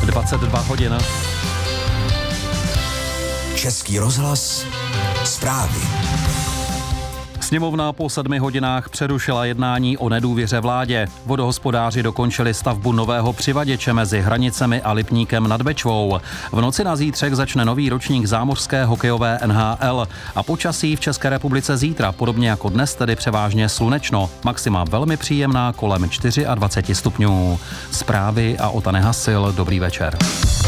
22 hodin. Český rozhlas, zprávy. Sněmovna po 7 hodinách přerušila jednání o nedůvěře vládě. Vodohospodáři dokončili stavbu nového přivaděče mezi Hranicemi a Lipníkem nad Bečvou. V noci na zítřek začne nový ročník zámořské hokejové NHL a počasí v České republice zítra, podobně jako dnes, tedy převážně slunečno. Maxima velmi příjemná kolem 24 stupňů. Zprávy a Ota Nehasil, dobrý večer.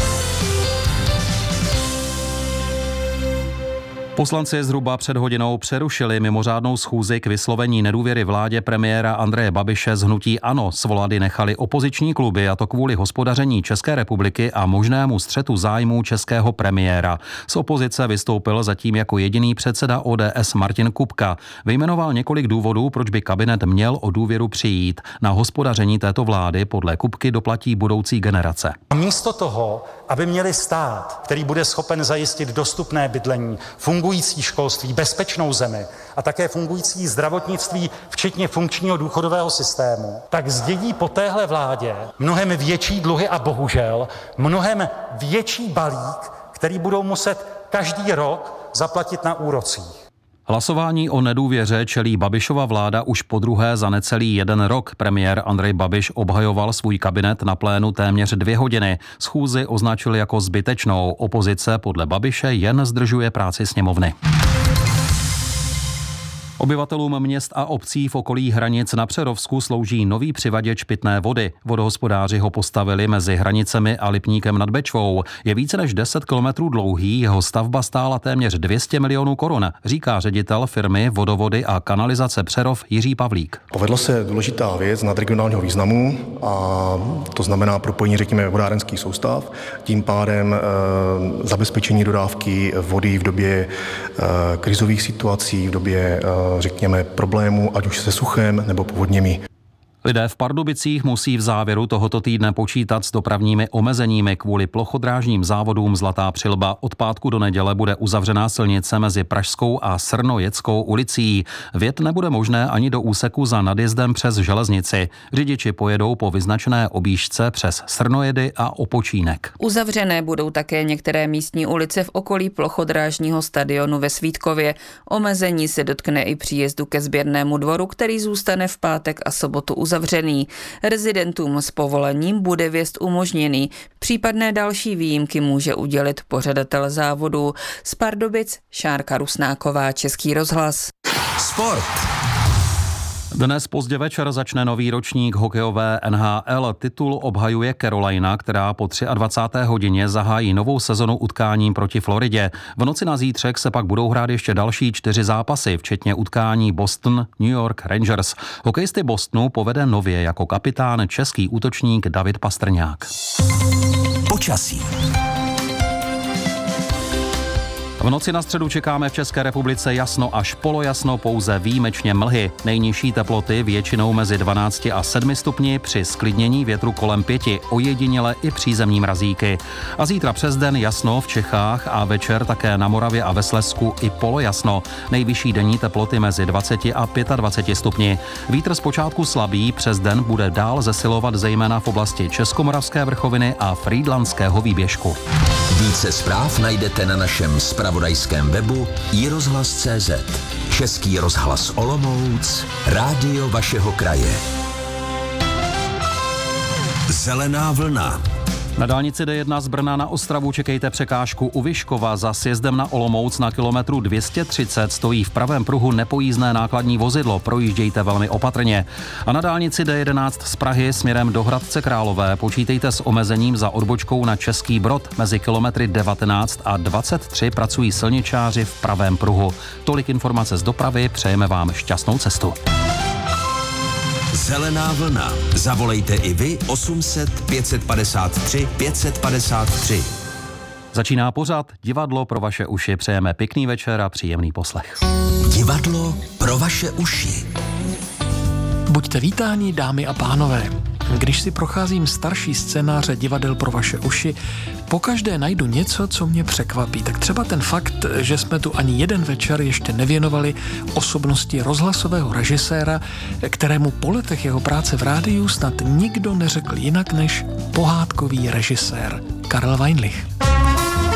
Poslanci zhruba před hodinou přerušili mimořádnou schůzi k vyslovení nedůvěry vládě premiéra Andreje Babiše z hnutí ANO. Svolady nechali opoziční kluby, a to kvůli hospodaření České republiky a možnému střetu zájmů českého premiéra. Z opozice vystoupil zatím jako jediný předseda ODS Martin Kupka. Vyjmenoval několik důvodů, proč by kabinet měl o důvěru přijít. Na hospodaření této vlády podle Kupky doplatí budoucí generace. Místo toho, aby měli stát, který bude schopen zajistit dostupné bydlení, fungující školství, bezpečnou zemi a také fungující zdravotnictví, včetně funkčního důchodového systému, tak zdědí po téhle vládě mnohem větší dluhy a bohužel mnohem větší balík, který budou muset každý rok zaplatit na úrocích. Hlasování o nedůvěře čelí Babišova vláda už podruhé za necelý 1 rok. Premiér Andrej Babiš obhajoval svůj kabinet na plénu téměř 2 hodiny. Schůzi označil jako zbytečnou. Opozice podle Babiše jen zdržuje práci sněmovny. Obyvatelům měst a obcí v okolí hranic na Přerovsku slouží nový přivaděč pitné vody. Vodohospodáři ho postavili mezi Hranicemi a Lipníkem nad Bečvou. Je více než 10 kilometrů dlouhý, jeho stavba stála téměř 200 milionů korun, říká ředitel firmy Vodovody a kanalizace Přerov Jiří Pavlík. Povedla se důležitá věc nadregionálního významu, a to znamená propojení, řekněme, vodárenských soustav, tím pádem zabezpečení dodávky vody v době krizových situací, v době řekněme problémů, ať už se suchem nebo povodněmi. Lidé v Pardubicích musí v závěru tohoto týdne počítat s dopravními omezeními kvůli plochodrážním závodům Zlatá přilba. Od pátku do neděle bude uzavřená silnice mezi Pražskou a Srnojeckou ulicí. Vjet nebude možné ani do úseku za nadjezdem přes železnici. Řidiči pojedou po vyznačené objížďce přes Srnojedy a Opočínek. Uzavřené budou také některé místní ulice v okolí plochodrážního stadionu ve Svítkově. Omezení se dotkne i příjezdu ke sběrnému dvoru, který zůstane v pátek a sobotu uzavřený. Rezidentům s povolením bude vjezd umožněný. Případné další výjimky může udělit pořadatel závodu. Z Pardubic Šárka Rusnáková, Český rozhlas. Sport. Dnes pozdě večer začne nový ročník hokejové NHL. Titul obhajuje Carolina, která po 23. hodině zahájí novou sezonu utkáním proti Floridě. V noci na zítřek se pak budou hrát ještě další 4 zápasy, včetně utkání Boston, New York Rangers. Hokejisty Bostonu povede nově jako kapitán český útočník David Pastrňák. Počasí. V noci na středu čekáme v České republice jasno až polojasno, pouze výjimečně mlhy. Nejnižší teploty většinou mezi 12 a 7 stupni, při zklidnění větru kolem 5, ojediněle i přízemní mrazíky. A zítra přes den jasno v Čechách a večer také na Moravě a ve Slezsku i polojasno. Nejvyšší denní teploty mezi 20 a 25 stupni. Vítr zpočátku slabý, přes den bude dál zesilovat zejména v oblasti Českomoravské vrchoviny a Frýdlantského výběžku. Více zpráv najdete na našem zpravodajském webu iRozhlas.cz. Český rozhlas Olomouc, rádio vašeho kraje. Zelená vlna. Na dálnici D1 z Brna na Ostravu čekejte překážku u Vyškova. Za sjezdem na Olomouc na kilometru 230 stojí v pravém pruhu nepojízdné nákladní vozidlo. Projíždějte velmi opatrně. A na dálnici D11 z Prahy směrem do Hradce Králové počítejte s omezením za odbočkou na Český Brod. Mezi kilometry 19 a 23 pracují silničáři v pravém pruhu. Tolik informace z dopravy, přejeme vám šťastnou cestu. Zelená vlna. Zavolejte i vy 800 553 553. Začíná pořad Divadlo pro vaše uši. Přejeme pěkný večer a příjemný poslech. Divadlo pro vaše uši. Buďte vítáni, dámy a pánové. Když si procházím starší scénáře divadel pro vaše uši, pokaždé najdu něco, co mě překvapí. Tak třeba ten fakt, že jsme tu ani jeden večer ještě nevěnovali osobnosti rozhlasového režiséra, kterému po letech jeho práce v rádiu snad nikdo neřekl jinak než pohádkový režisér Karel Weinlich.